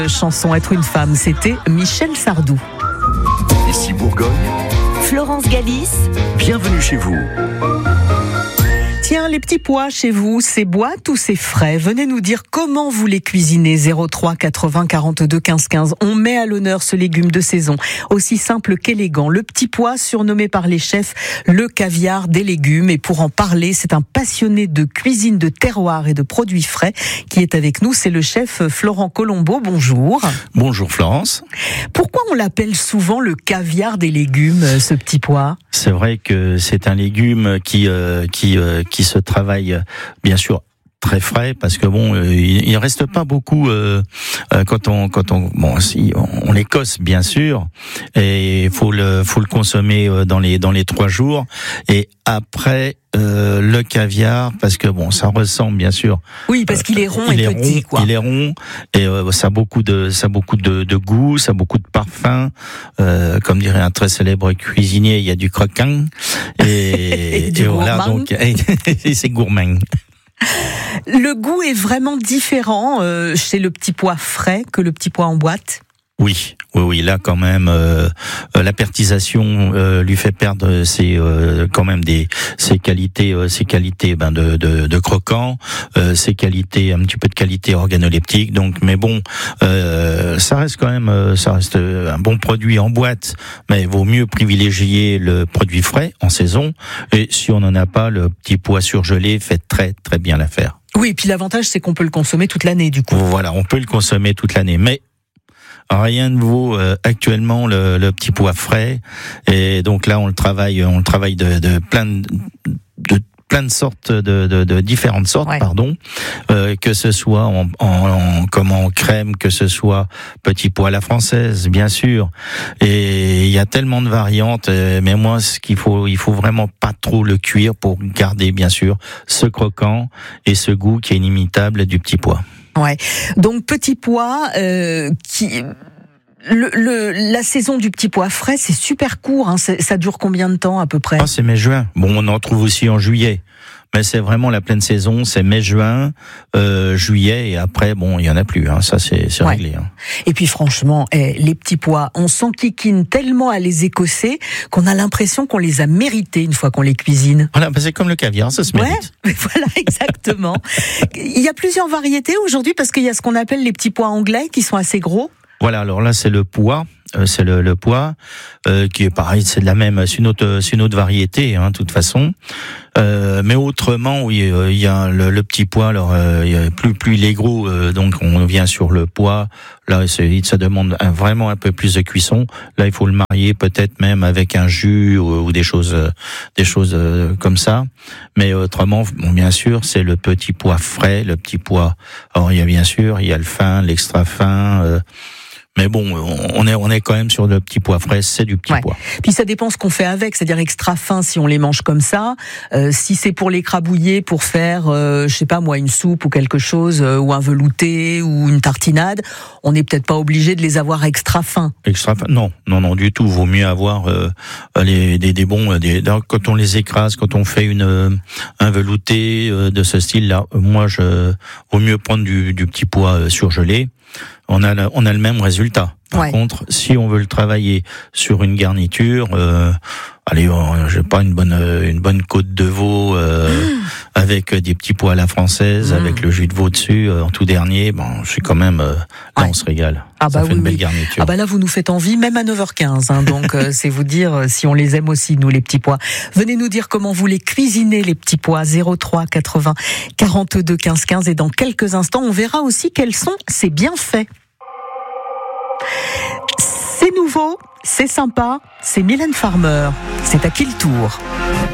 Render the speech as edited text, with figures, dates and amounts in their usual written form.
Chanson Être une femme, c'était Michel Sardou. Ici Bourgogne, Florence Galis. bienvenue chez vous. Tiens, les petits pois chez vous, c'est boîte ou c'est frais? Venez nous dire comment vous les cuisinez. 03 80 42 15 15. On met à l'honneur ce légume de saison, aussi simple qu'élégant. Le petit pois, surnommé par les chefs le caviar des légumes. Et pour en parler, c'est un passionné de cuisine de terroir et de produits frais qui est avec nous. C'est le chef Florent Colombo. Bonjour. Bonjour Florence. Pourquoi on l'appelle souvent le caviar des légumes, ce petit pois? C'est vrai que c'est un légume qui se travaille bien sûr très frais parce que il reste pas beaucoup quand on l'écosse bien sûr et faut le consommer dans les 3 jours et après le caviar parce que ça ressemble bien sûr. Oui, parce qu'il est rond et petit quoi. Il est rond et ça a beaucoup de goût, ça a beaucoup de parfum. Comme dirait un très célèbre cuisinier, il y a du croquant et voilà donc et c'est gourmand. Le goût est vraiment différent chez le petit pois frais que le petit pois en boîte. Oui, là quand même l'apertisation lui fait perdre ses qualités de croquant, ses qualités un petit peu de qualité organoleptique. Donc mais ça reste un bon produit en boîte, mais il vaut mieux privilégier le produit frais en saison et si on n'en a pas, le petit pois surgelé fait très très bien l'affaire. Oui, et puis l'avantage c'est qu'on peut le consommer toute l'année du coup. Voilà, on peut le consommer toute l'année, mais rien ne vaut actuellement le petit pois frais et donc là on le travaille de plein de sortes de différentes sortes, ouais. Que ce soit en crème, que ce soit petit pois à la française bien sûr, et il y a tellement de variantes, mais moi il faut vraiment pas trop le cuire pour garder bien sûr ce croquant et ce goût qui est inimitable du petit pois. Ouais. Donc petit pois la saison du petit pois frais, c'est super court, hein. Ça dure combien de temps à peu près? C'est mai-juin. On en trouve aussi en juillet. Mais c'est vraiment la pleine saison, c'est mai-juin, juillet, et après, il y en a plus, hein. Ça, c'est réglé, hein. Et puis, franchement, les petits pois, on s'enquiquine tellement à les écosser qu'on a l'impression qu'on les a mérités une fois qu'on les cuisine. Voilà, c'est comme le caviar, ça se mérite. Ouais, voilà, exactement. Il y a plusieurs variétés aujourd'hui parce qu'il y a ce qu'on appelle les petits pois anglais qui sont assez gros. Voilà, alors là, c'est le pois. C'est le pois qui est pareil, c'est une autre variété, hein, de toute façon. Mais autrement, oui, il y a le petit pois. Alors, plus il est gros, donc on vient sur le pois. Là, ça demande vraiment un peu plus de cuisson. Là, il faut le marier peut-être même avec un jus ou des choses comme ça. Mais autrement, bien sûr, c'est le petit pois frais, le petit pois. Alors, il y a le fin, l'extra fin. Mais on est quand même sur le petit pois frais, c'est du petit pois. Puis ça dépend ce qu'on fait avec, c'est-à-dire extra fin si on les mange comme ça. Si c'est pour l'écrabouiller, pour faire, une soupe ou quelque chose, ou un velouté ou une tartinade, on n'est peut-être pas obligé de les avoir extra fins. Extra fin, non, du tout. Vaut mieux avoir des bons. Quand on les écrase, quand on fait un velouté de ce style-là, vaut mieux prendre du petit pois surgelé. On a le même résultat. Par contre, si on veut le travailler sur une garniture, j'ai pas une bonne côte de veau avec des petits pois à la française, avec le jus de veau dessus en tout dernier. C'est quand même là on se régale. Ça fait une belle garniture. Là vous nous faites envie même à 9h15 hein, donc c'est vous dire si on les aime aussi nous les petits pois. Venez nous dire comment vous les cuisinez les petits pois. 03 80 42 15 15 et dans quelques instants on verra aussi quels sont ses bienfaits. C'est nouveau, c'est sympa, c'est Mylène Farmer. C'est à qui le tour?